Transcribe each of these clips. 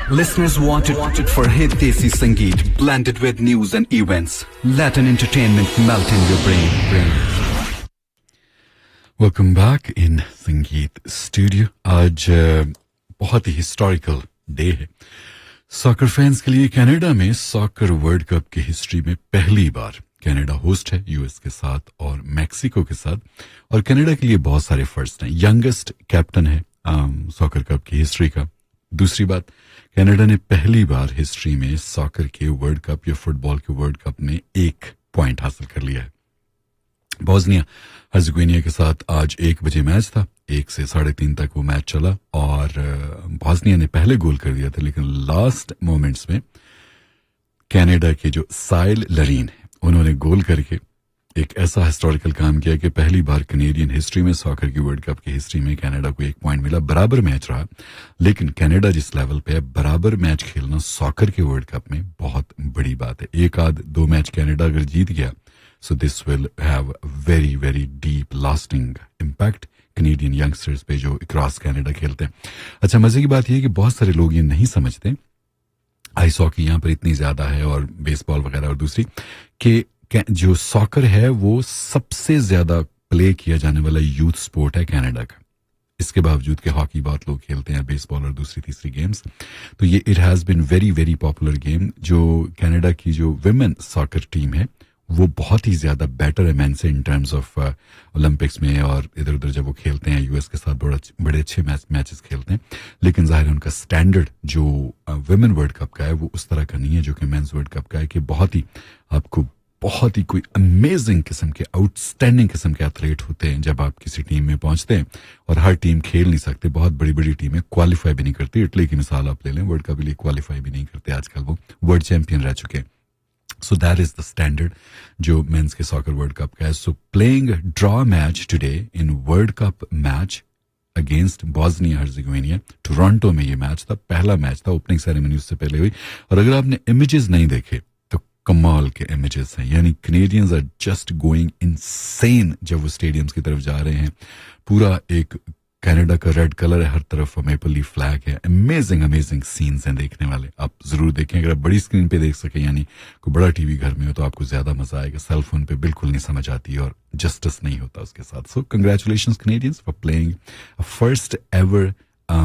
Listeners want it for hit Desi Sangeet blended with news and events. Latin entertainment melt in your brain. Welcome back in Sangeet Studio. आज बहुत ही historical day है soccer fans के लिए। Canada में soccer world cup की history में पहली बार Canada host है यूएस के साथ और मैक्सिको के साथ, और कनाडा के लिए बहुत सारे फर्स्ट हैं। यंगेस्ट कैप्टन है सॉकर कप की हिस्ट्री का। दूसरी बात, कनाडा ने पहली बार हिस्ट्री में सॉकर के वर्ल्ड कप या फुटबॉल के वर्ल्ड कप में 1 पॉइंट हासिल कर लिया है। बोस्निया हर्जेगोविना के साथ आज 1 बजे मैच था, 1 से 3:30 तक वो मैच चला और बोस्निया ने पहले गोल कर दिया था, लेकिन लास्ट मोमेंट्स में कनाडा के जो साइल लरीन है उन्होंने गोल करके एक ऐसा हिस्टोरिकल काम किया कि पहली बार कनेडियन हिस्ट्री में सॉकर की वर्ल्ड कप की हिस्ट्री में कनाडा को 1 पॉइंट मिला। बराबर मैच रहा, लेकिन कनाडा जिस लेवल पे है, बराबर मैच खेलना सॉकर के वर्ल्ड कप में बहुत बड़ी बात है। 1-2 मैच कनाडा अगर जीत गया, so this will have very very deep lasting impact Canadian youngsters पे जो क्रॉस कनाडा खेलते हैं। अच्छा, मजे की बात यह है कि बहुत सारे लोग ये नहीं समझते, आइस हॉकी यहाँ पर इतनी ज्यादा है और बेसबॉल वगैरह, और दूसरी कि जो सॉकर है वो सबसे ज्यादा प्ले किया जाने वाला यूथ स्पोर्ट है कनाडा का। इसके बावजूद कि हॉकी बहुत लोग खेलते हैं, बेसबॉल और दूसरी तीसरी गेम्स, तो ये it has been very very popular game. जो कनाडा की जो विमेन सॉकर टीम है वो बहुत ही ज्यादा बेटर है मेन से इन टर्म्स ऑफ ओलंपिक्स में, और इधर उधर जब वो खेलते हैं यूएस के साथ बड़े अच्छे मैचेस खेलते हैं। लेकिन जाहिर है उनका स्टैंडर्ड जो विमेन वर्ल्ड कप का है वो उस तरह का नहीं है जो कि मेंस वर्ल्ड कप का है, कि बहुत ही कोई अमेजिंग किस्म के, आउटस्टैंडिंग किस्म के एथलीट होते हैं जब आप किसी टीम में पहुंचते हैं। और हर टीम खेल नहीं सकते, बहुत बड़ी बड़ी टीमें क्वालिफाई भी नहीं करती। इटली की मिसाल आप ले लें, वर्ल्ड कप के लिए क्वालिफाई भी नहीं करते, आजकल वो वर्ल्ड चैंपियन रह चुके हैं। So that is the standard जो मेंस के सॉकर वर्ल्ड कप का है। So playing draw match today in World Cup match against Bosnia Herzegovina, Toronto में ये मैच था, पहला मैच था, ओपनिंग सेरेमनी उससे पहले हुई। और अगर आपने इमेजेस नहीं देखे तो कमाल के इमेजेस हैं, यानी Canadians are just going insane जब वो स्टेडियम्स की तरफ जा रहे हैं। पूरा एक कनाडा का रेड कलर है, हर तरफ मेपल लीफ फ्लैग है। अमेजिंग सीन्स हैं देखने वाले, आप जरूर देखें। अगर आप बड़ी स्क्रीन पे देख सके, यानी कोई बड़ा टीवी घर में हो, तो आपको ज्यादा मजा आएगा। सेल फोन पे बिल्कुल नहीं समझ आती और जस्टिस नहीं होता उसके साथ। सो congratulations Canadians for playing first ever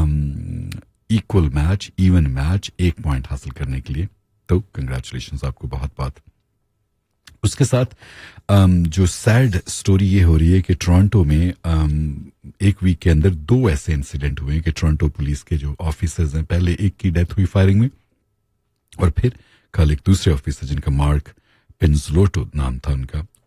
equal match, even match, 1 point हासिल करने के लिए। तो कंग्रेचुलेशंस आपको बहुत बहुत। उसके साथ जो सैड स्टोरी ये हो रही है कि टोरंटो में 1 वीक के अंदर 2 ऐसे इंसिडेंट हुए कि टोरंटो पुलिस के जो ऑफिसर्स हैं, पहले एक की डेथ हुई फायरिंग में, और फिर कल एक दूसरे ऑफिसर जिनका मार्क पिंजलोटो नाम था उनका,